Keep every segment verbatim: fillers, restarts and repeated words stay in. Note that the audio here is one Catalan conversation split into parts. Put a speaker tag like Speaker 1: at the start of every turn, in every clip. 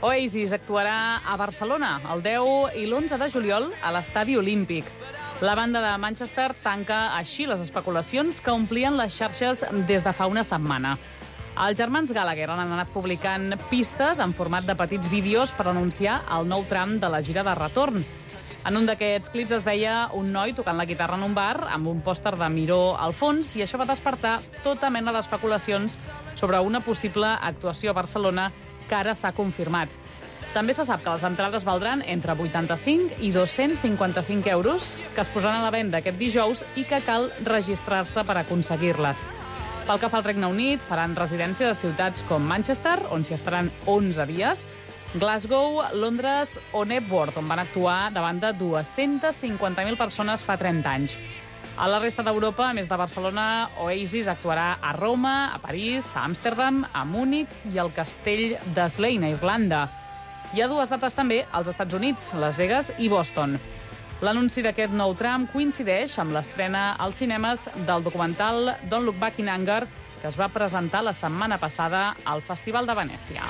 Speaker 1: Oasis actuarà a Barcelona el deu i l'onze de juliol a l'Estadi Olímpic. La banda de Manchester tanca així les especulacions que omplien les xarxes des de fa una setmana. Els germans Gallagher han anat publicant pistes en format de petits vídeos per anunciar el nou tram de la gira de retorn. En un d'aquests clips es veia un noi tocant la guitarra en un bar amb un pòster de Miró al fons i això va despertar tota mena d'especulacions sobre una possible actuació a Barcelona que ara s'ha confirmat. També se sap que les entrades valdran entre vuitanta-cinc i dos-cents cinquanta-cinc euros, que es posaran a la venda aquest dijous i que cal registrar-se per aconseguir-les. Pel que fa al Regne Unit, faran residències a ciutats com Manchester, on s'hi estaran onze dies, Glasgow, Londres o Knebworth, on van actuar davant de dues-centes cinquanta mil persones fa trenta anys. A la resta d'Europa, a més de Barcelona, Oasis actuarà a Roma, a París, a Amsterdam, a Múnich i al castell de Slane, a Irlanda. Hi ha dues dates també als Estats Units, Las Vegas i Boston. L'anunci d'aquest nou tram coincideix amb l'estrena als cinemes del documental Don't Look Back in Anger, que es va presentar la setmana passada al Festival de Venècia.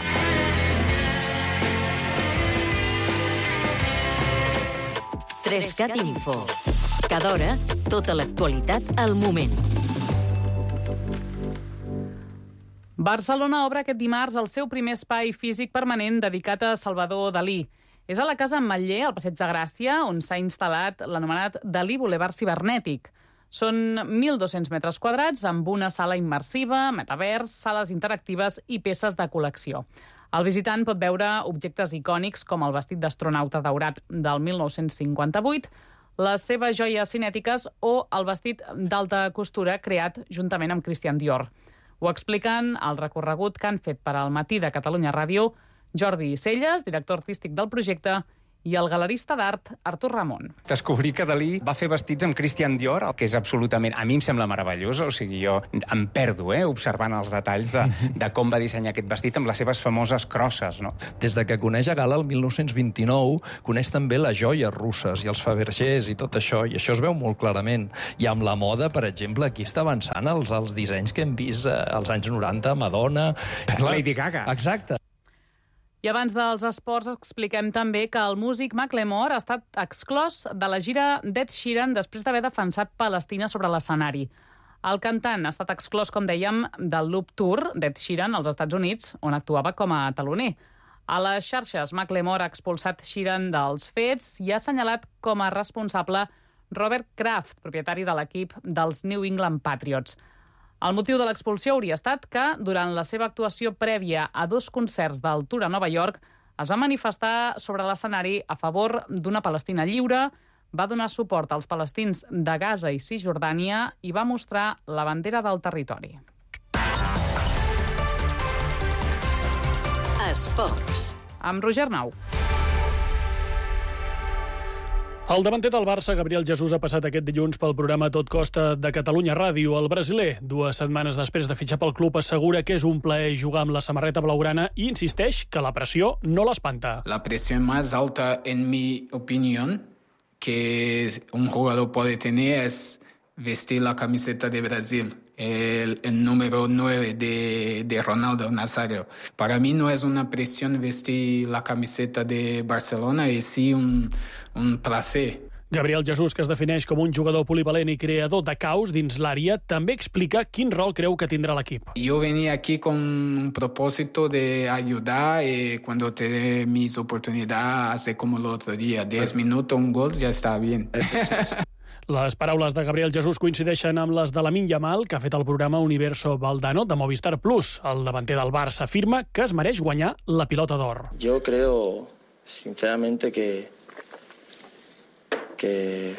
Speaker 2: Trescat Info. Cada hora, tota l'actualitat al moment.
Speaker 1: Barcelona obre aquest dimarts el seu primer espai físic permanent dedicat a Salvador Dalí. És a la Casa Ametller, al Passeig de Gràcia, on s'ha instal·lat l'anomenat Dalí Boulevard Cibernètic. Són mil dos-cents metres quadrats amb una sala immersiva, metavers, sales interactives i peces de col·lecció. El visitant pot veure objectes icònics com el vestit d'astronauta daurat del mil nou-cents cinquanta-vuit, les seves joies cinètiques o el vestit d'alta costura creat juntament amb Christian Dior. Ho expliquen al recorregut que han fet per al Matí de Catalunya Ràdio Jordi Celles, director artístic del projecte, i el galerista d'art Artur Ramon.
Speaker 3: Descobrir que Dalí va fer vestits amb Christian Dior, el que és absolutament... A mi em sembla meravellós, o sigui, jo em perdo, eh, observant els detalls de, de com va dissenyar aquest vestit amb les seves famoses crosses, no?
Speaker 4: Des de que coneix a Gala el mil nou-cents vint-i-nou, coneix també les joies russes i els Fabergés i tot això, i això es veu molt clarament. I amb la moda, per exemple, aquí està avançant els, els dissenys que hem vist eh, als anys noranta, Madonna...
Speaker 3: Lady Gaga.
Speaker 4: Exacte.
Speaker 1: I abans dels esports expliquem també que el músic Macklemore ha estat exclòs de la gira d'Ed Sheeran després d'haver defensat Palestina sobre l'escenari. El cantant ha estat exclòs, com dèiem, del Loop Tour d'Ed Sheeran als Estats Units, on actuava com a taloner. A les xarxes, Macklemore ha expulsat Sheeran dels fets i ha assenyalat com a responsable Robert Kraft, propietari de l'equip dels New England Patriots. El motiu de l'expulsió hauria estat que, durant la seva actuació prèvia a dos concerts del Tour a Nova York, es va manifestar sobre l'escenari a favor d'una Palestina lliure, va donar suport als palestins de Gaza i Cisjordània i va mostrar la bandera del territori.
Speaker 2: Esports.
Speaker 1: Amb Roger Nau.
Speaker 5: El davanter del Barça, Gabriel Jesús, ha passat aquest dilluns pel programa Tot Costa de Catalunya Ràdio. El brasiler, dues setmanes després de fitxar pel club, assegura que és un plaer jugar amb la samarreta blaugrana i insisteix que la pressió no l'espanta.
Speaker 6: La presión más alta, en mi opinión, que un jugador puede tener es vestir la camiseta de Brasil. El, el número nueve de, de Ronaldo Nazario. Para mí no es una presión vestir la camiseta de Barcelona, es sí un, un placer.
Speaker 5: Gabriel Jesús, que es defineix com un jugador polivalent i creador de caos dins l'àrea, també explica quin rol creu que tindrà l'equip.
Speaker 6: Yo venía aquí con un propósito de ayudar y cuando te dé mis oportunidades, hacer como el otro día, diez minutos, un gol, ya está bien.
Speaker 5: Les paraules de Gabriel Jesús coincideixen amb les de Lamine Yamal, que ha fet el programa Universo Valdano de Movistar Plus. El davanter del Barça afirma que es mereix guanyar la pilota d'or.
Speaker 7: Yo creo, sinceramente, que que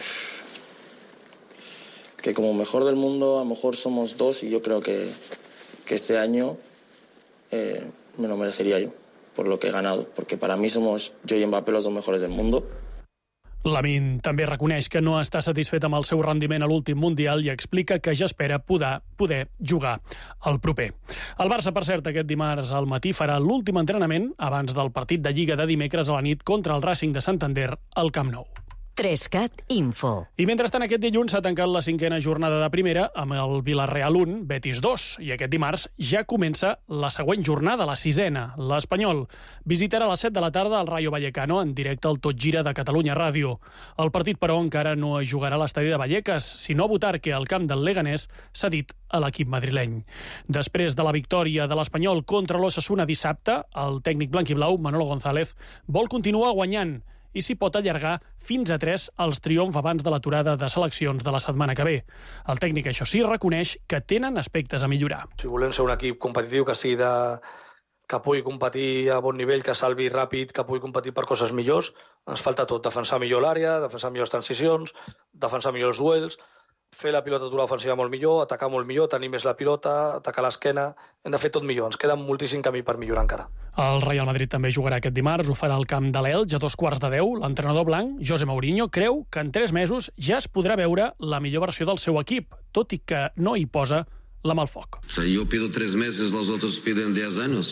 Speaker 7: que como mejor del mundo, a lo mejor somos dos, y yo creo que, que este año eh, me lo merecería yo, por lo que he ganado, porque para mí somos yo y Mbappé los dos mejores del mundo.
Speaker 5: Lamine també reconeix que no està satisfet amb el seu rendiment a l'últim Mundial i explica que ja espera poder, poder jugar el proper. El Barça, per cert, aquest dimarts al matí farà l'últim entrenament abans del partit de Lliga de dimecres a la nit contra el Racing de Santander al Camp Nou.
Speaker 2: Trescat Info.
Speaker 5: I mentrestant aquest dilluns s'ha tancat la cinquena jornada de primera amb el Villarreal un, Betis dos. I aquest dimarts ja comença la següent jornada, la sisena. L'Espanyol visitarà a les set de la tarda el Rayo Vallecano en directe al Tot Gira de Catalunya Ràdio. El partit, però, encara no es jugarà a l'estadi de Vallecas, sinó a Butarque, al camp del Leganés, s'ha dit a l'equip madrileny. Després de la victòria de l'Espanyol contra l'Osasuna dissabte, el tècnic blanquiblau, Manolo González, vol continuar guanyant i s'hi pot allargar fins a tres els triomfs abans de l'aturada de seleccions de la setmana que ve. El tècnic, això sí, reconeix que tenen aspectes a millorar.
Speaker 8: Si volem ser un equip competitiu, que sigui de... que pugui competir a bon nivell, que salvi ràpid, que pugui competir per coses millors, ens falta tot. Defensar millor l'àrea, defensar millors transicions, defensar millors duels, fer la pilota aturar ofensiva molt millor, atacar molt millor, tenir més la pilota, atacar l'esquena... Hem de fer tot millor, ens queda moltíssim camí per millorar encara.
Speaker 5: El Real Madrid també jugarà aquest dimarts, ho farà al camp de l'Elx a dos quarts de deu. L'entrenador blanc, José Mourinho, creu que en tres mesos ja es podrà veure la millor versió del seu equip, tot i que no hi posa la mà al foc.
Speaker 9: O sea, yo pido tres meses, los otros piden diez años.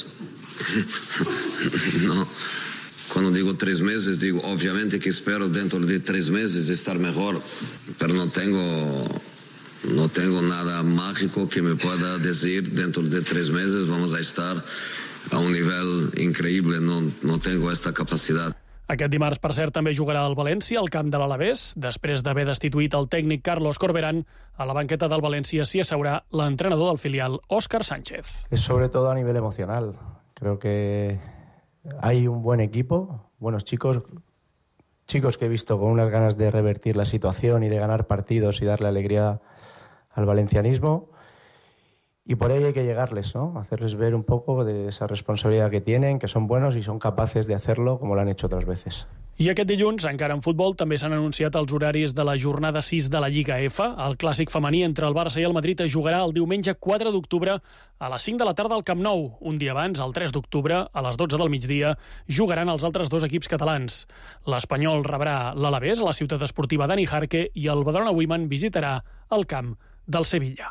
Speaker 9: No. Cuando digo tres meses, digo obviamente que espero dentro de tres meses estar mejor, pero no tengo... No tengo nada mágico que me pueda decir dentro de tres meses vamos a estar a un nivel increíble. No, no tengo esta capacidad.
Speaker 5: Aquest dimarts, per cert, també jugarà el València al camp de l'Alavés. Després d'haver destituït el tècnic Carlos Corberán, a la banqueta del València s'hi asseurà l'entrenador del filial, Óscar Sánchez.
Speaker 10: Es sobre todo a nivel emocional. Creo que hay un buen equipo, buenos chicos, chicos que he visto con unas ganas de revertir la situación y de ganar partidos y darle alegría al valencianismo, y por ahí hay que llegarles, ¿no? Hacerles ver un poco de esa responsabilidad que tienen, que son buenos y son capaces de hacerlo como lo han hecho otras veces.
Speaker 5: I aquest dilluns, encara en futbol, també s'han anunciat els horaris de la jornada sis de la Lliga F. El clàssic femení entre el Barça i el Madrid es jugarà el diumenge quatre d'octubre a les cinc de la tarda al Camp Nou. Un dia abans, el tres d'octubre, a les dotze del migdia, jugaran els altres dos equips catalans. L'Espanyol rebrà l'Alavés a la ciutat esportiva Dani Jarque i el Badalona Women visitarà el camp del Sevilla.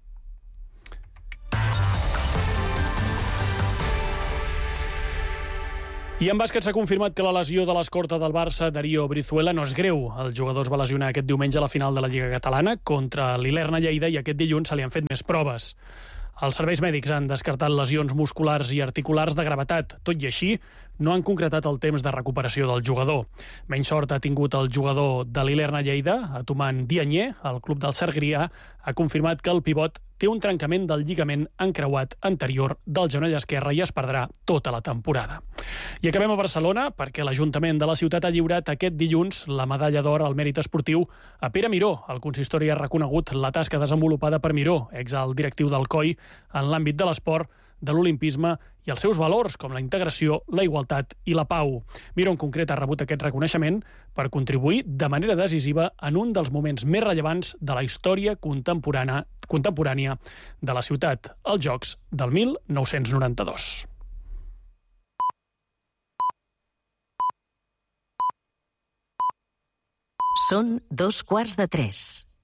Speaker 5: I en bàsquet s'ha confirmat que la lesió de l'escorta del Barça, Darío Brizuela, no és greu. El jugador es va lesionar aquest diumenge a la final de la Lliga Catalana contra l'Ilerna Lleida i aquest dilluns se li han fet més proves. Els serveis mèdics han descartat lesions musculars i articulars de gravetat. Tot i així, no han concretat el temps de recuperació del jugador. Menys sort ha tingut el jugador de l'Ilerna Lleida, Atuman Dianyé. El club del Sergrià ha confirmat que el pivot té un trencament del lligament encreuat anterior del genoll esquerre i es perdrà tota la temporada. I acabem a Barcelona perquè l'Ajuntament de la ciutat ha lliurat aquest dilluns la medalla d'or al mèrit esportiu a Pere Miró. El consistori ha reconegut la tasca desenvolupada per Miró, exalt directiu del C O I, en l'àmbit de l'esport, de l'olimpisme i els seus valors, com la integració, la igualtat i la pau. Miró, en concret, ha rebut aquest reconeixement per contribuir de manera decisiva en un dels moments més rellevants de la història contemporània, contemporània de la ciutat, els Jocs del mil nou-cents noranta-dos.
Speaker 2: Són dos quarts de tres.